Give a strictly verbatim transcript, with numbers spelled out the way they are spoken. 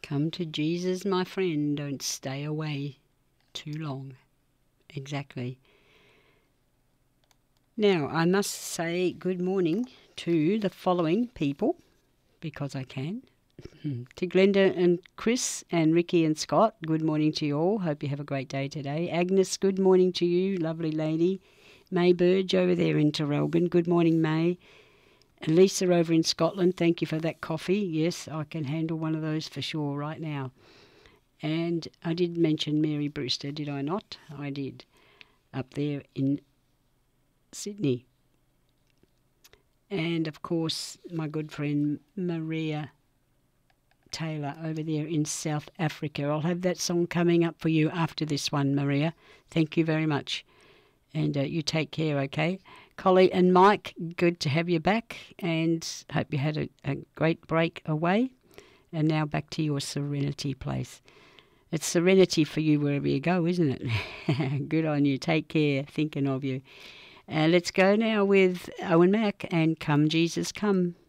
Come to Jesus, my friend. Don't stay away too long. Exactly. Now, I must say good morning to the following people, because I can. To Glenda and Chris and Ricky and Scott, good morning to you all. Hope you have a great day today. Agnes, good morning to you, lovely lady. May Burge over there in Terrelbin, good morning, May. And Lisa over in Scotland, thank you for that coffee. Yes, I can handle one of those for sure right now. And I did mention Mary Brewster, did I not? I did, up there in Sydney. And, of course, my good friend Maria Taylor over there in South Africa. I'll have that song coming up for you after this one, Maria. Thank you very much. And uh, you take care, okay? Collie and Mike, good to have you back, and hope you had a, a great break away. And now back to your serenity place. It's serenity for you wherever you go, isn't it? Good on you. Take care. Thinking of you. Uh, let's go now with Owen Mack and Come Jesus Come.